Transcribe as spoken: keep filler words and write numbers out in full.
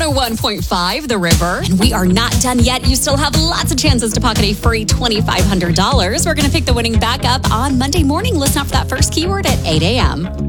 oh one point five The River. And we are not done yet. You still have lots of chances to pocket a free two thousand five hundred dollars. We're going to pick the winning back up on Monday morning. Listen out for that first keyword at eight a.m.